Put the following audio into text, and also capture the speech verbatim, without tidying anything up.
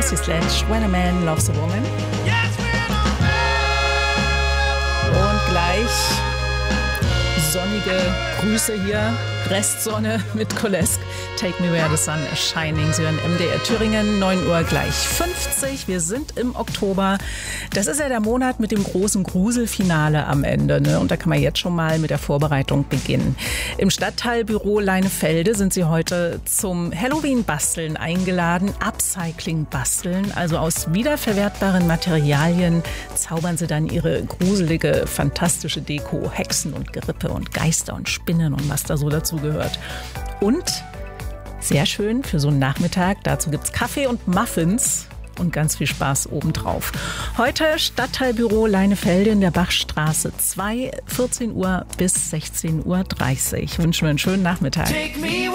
Percy Sledge, When a Man Loves a Woman. Und gleich sonnige Grüße hier, Restsonne mit Kolesk. Take Me Where the Sun is Shining. Sie hören M D R Thüringen, neun Uhr gleich fünfzig. Wir sind im Oktober. Das ist ja der Monat mit dem großen Gruselfinale am Ende, ne? Und da kann man jetzt schon mal mit der Vorbereitung beginnen. Im Stadtteilbüro Leinefelde sind Sie heute zum Halloween-Basteln eingeladen. Upcycling-Basteln, also aus wiederverwertbaren Materialien zaubern Sie dann Ihre gruselige, fantastische Deko. Hexen und Gerippe und Geister und Spinnen und was da so dazu gehört. Und sehr schön für so einen Nachmittag. Dazu gibt's Kaffee und Muffins und ganz viel Spaß obendrauf. Heute Stadtteilbüro Leinefelde in der Bachstraße zwei, vierzehn Uhr bis sechzehn Uhr dreißig. Ich wünsche mir einen schönen Nachmittag.